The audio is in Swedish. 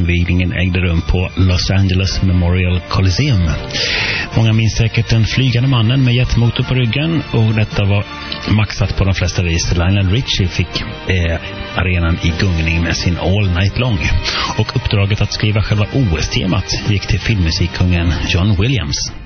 invigningen ägde rum på Los Angeles Memorial Coliseum. Många minns säkert den flygande mannen med jetmotor på ryggen, och detta var maxat på de flesta vis. Lionel Richie fick arenan i gungning med sin All Night Long, och uppdraget att skriva själva OS-temat gick till filmmusikkungen John Williams.